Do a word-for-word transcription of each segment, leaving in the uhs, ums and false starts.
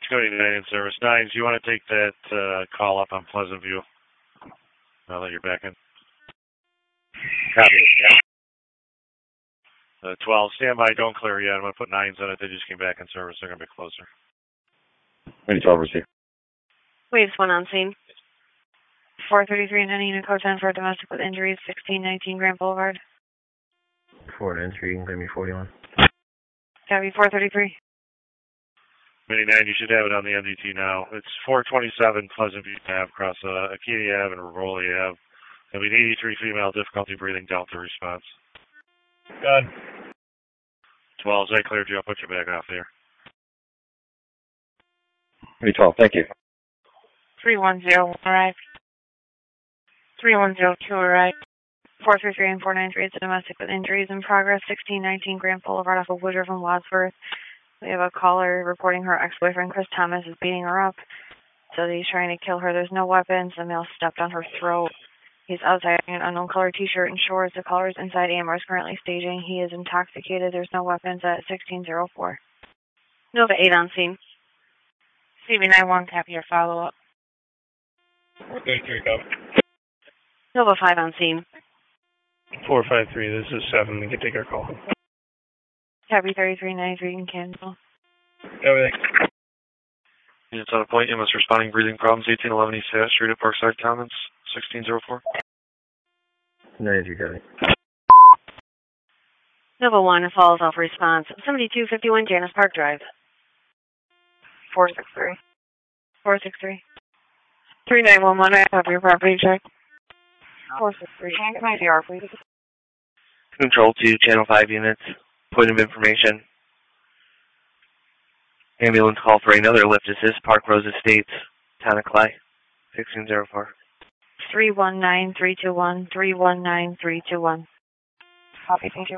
Cody nine in service. Nines, you want to take that uh, call up on Pleasant View? Now that you're back in. Copy. Yeah. Uh, twelve, stand by, don't clear yet. I'm going to put nines on it. They just came back in service. They're going to be closer. Ready, twelve, receive. Waves one on scene. four thirty-three and unit code ten for domestic with injuries, sixteen nineteen Grand Boulevard. four to entry, you can give me forty-one. Copy, four thirty-three. Mini nine, you should have it on the M D T now. It's four twenty-seven Pleasant View Ave, across uh, Akini Ave and Rivoli Ave. There'll be an eighty-three female, difficulty breathing, Delta response. Good. twelve, as I cleared you, I'll put you back off there. Ready, twelve, thank you. three one zero one arrived. three one zero two arrived. four three three and four nine three, it's a domestic with injuries in progress, sixteen nineteen Grand Boulevard off of Woodruff and Wadsworth. We have a caller reporting her ex-boyfriend, Chris Thomas, is beating her up. So he's trying to kill her. There's no weapons. The male stepped on her throat. He's outside in an unknown color t-shirt and shorts. The caller is inside. A M R is currently staging. He is intoxicated. There's no weapons at sixteen oh four. Nova eight on scene. C B nine one, copy your follow-up. Okay, three, copy. Nova five on scene. four five three, this is seven. We can take our call. Copy thirty-three ninety-three, you can cancel. Everything. Units on a point, M S responding, breathing problems, eighteen eleven East Hash Street at Parkside Commons, sixteen oh four. ninety-three, copy. Nova one follows off response. seventy-two fifty-one Janice Park Drive. four six three. four six three. three nine one one, I have your property check. four six three. Can I get my D R, please? Control to Channel five units. Point of information. Ambulance call for another lift assist, Park Rose Estates, Town of Clay, sixteen oh four. three one nine three two one, three one nine three two one. Copy, thank you.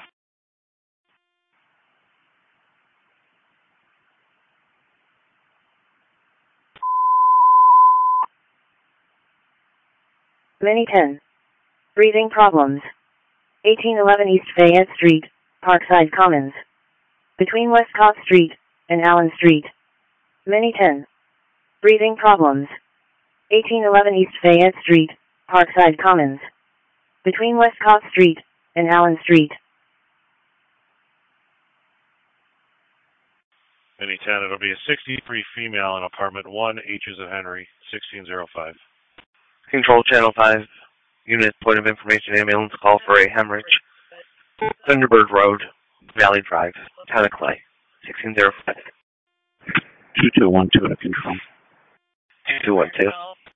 Mini ten. Breathing problems. eighteen eleven East Fayette Street, Parkside Commons. Between Westcott Street and Allen Street. Mini ten. Breathing problems. eighteen eleven East Fayette Street, Parkside Commons. Between Westcott Street and Allen Street. Mini ten, it'll be a sixty-three female in apartment one, H is of Henry, sixteen oh five. Control Channel five unit, point of information, ambulance call for a hemorrhage. Thunderbird Road, Valley Drive, Town of Clay, sixteen oh five. two two one two to control. two two one two.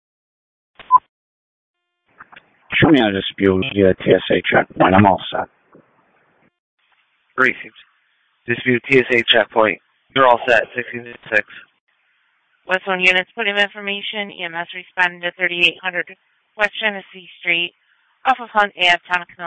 Show me how to dispute via T S A checkpoint. I'm all set. Received. Dispute T S A checkpoint. You're all set, sixteen oh six. West one units, point of information, E M S responding to thirty-eight hundred West Genesee Street, off of Hunt Ave, Town of Canal.